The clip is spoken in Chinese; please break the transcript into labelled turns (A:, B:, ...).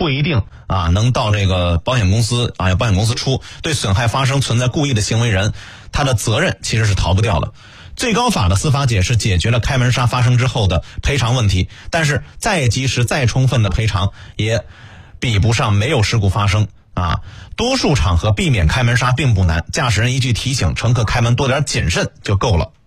A: 不一定能到这个保险公司由保险公司出，对损害发生存在故意的行为人，他的责任其实是逃不掉的。最高法的司法解释解决了开门杀发生之后的赔偿问题，但是再及时再充分的赔偿也比不上没有事故发生多数场合避免开门杀并不难，驾驶人一句提醒，乘客开门多点谨慎就够了。